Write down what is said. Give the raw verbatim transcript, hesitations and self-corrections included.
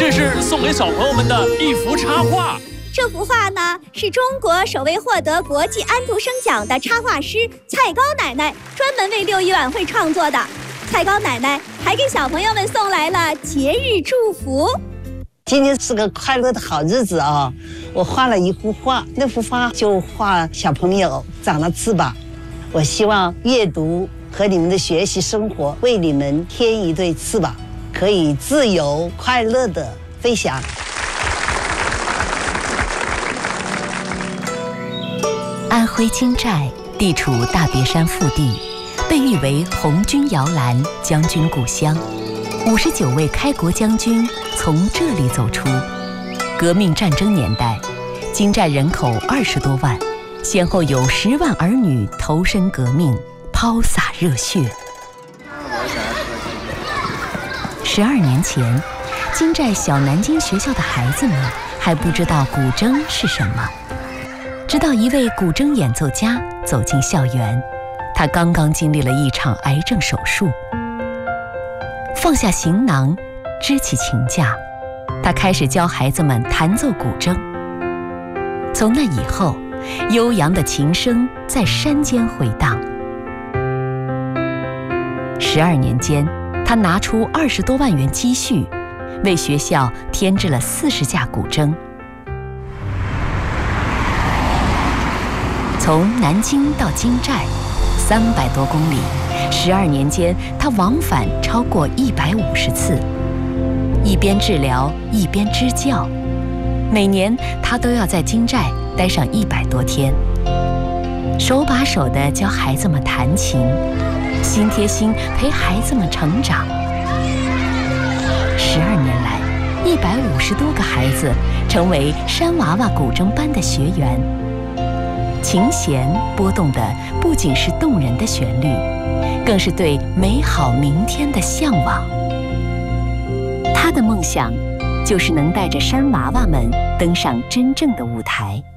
这是送给小朋友们的一幅插画。 这幅画呢，是中国首位获得国际安徒生奖的插画师蔡高奶奶专门为六一晚会创作的。蔡高奶奶还给小朋友们送来了节日祝福。 今天是个快乐的好日子啊！我画了一幅画，那幅画就画小朋友长了翅膀。我希望阅读和你们的学习生活为你们添一对翅膀，可以自由快乐地飞翔。 安徽金寨地处大别山腹地，被誉为红军摇篮、将军故乡。五十九位开国将军从这里走出。革命战争年代，金寨人口二十多万，先后有十万儿女投身革命，抛洒热血。十二年前，金寨小南京学校的孩子们还不知道古筝是什么。直到一位古筝演奏家走进校园，他刚刚经历了一场癌症手术。放下行囊，支起琴架，他开始教孩子们弹奏古筝。从那以后，悠扬的琴声在山间回荡。十二年间，他拿出二十多万元积蓄，为学校添置了四十架古筝。从南京到金寨，三百多公里，十二年间，他往返超过一百五十次，一边治疗一边支教。每年他都要在金寨待上一百多天，手把手地教孩子们弹琴，心贴心陪孩子们成长。十二年来，一百五十多个孩子成为山娃娃古筝班的学员。琴弦拨动的不仅是动人的旋律，更是对美好明天的向往。他的梦想就是能带着山娃娃们登上真正的舞台。